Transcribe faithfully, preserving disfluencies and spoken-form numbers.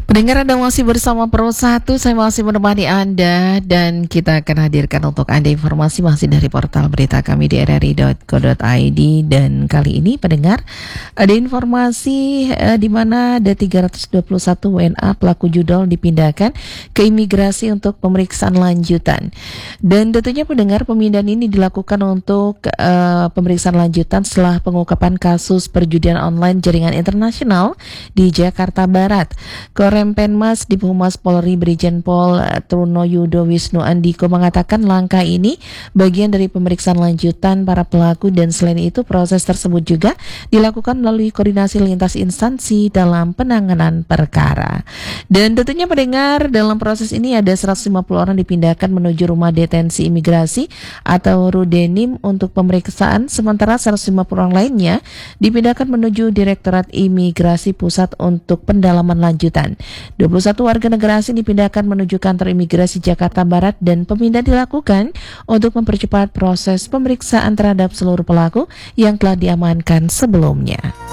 Pendengar, Anda masih bersama Pro satu, saya masih menemani Anda dan kita akan hadirkan untuk Anda informasi masih dari portal berita kami di r r i dot co dot i d. Dan kali ini pendengar, ada informasi eh, di mana ada tiga ratus dua puluh satu W N A pelaku judol dipindahkan ke imigrasi untuk pemeriksaan lanjutan. Dan tentunya pendengar, pemindahan ini dilakukan untuk eh, pemeriksaan lanjutan setelah pengungkapan kasus perjudian online jaringan internasional di Jakarta Barat. Korempenmas di Humas Polri Brigjen Pol Truno Yudo Wisnu Andiko mengatakan langkah ini bagian dari pemeriksaan lanjutan para pelaku, dan selain itu proses tersebut juga dilakukan melalui koordinasi lintas instansi dalam penanganan perkara. Dan tentunya pendengar, dalam proses ini ada seratus lima puluh orang dipindahkan menuju rumah detensi imigrasi atau Rudenim untuk pemeriksaan, sementara seratus lima puluh orang lainnya dipindahkan menuju Direktorat Imigrasi Pusat untuk pendalaman lanjutan. dua puluh satu warga negara asing dipindahkan menuju kantor imigrasi Jakarta Barat, dan pemindahan dilakukan untuk mempercepat proses pemeriksaan terhadap seluruh pelaku yang telah diamankan sebelumnya.